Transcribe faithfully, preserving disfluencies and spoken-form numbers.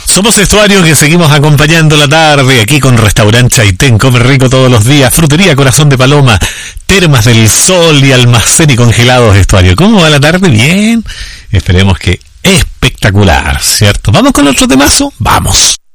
Somos Estuario, que seguimos acompañando la tarde aquí con Restaurante Chaitén. Come rico todos los días. Frutería Corazón de Paloma, Termas del Sol y Almacén y Congelados Estuario. ¿Cómo va la tarde? Bien. Esperemos que espectacular, ¿cierto? ¿Vamos con otro temazo? Vamos.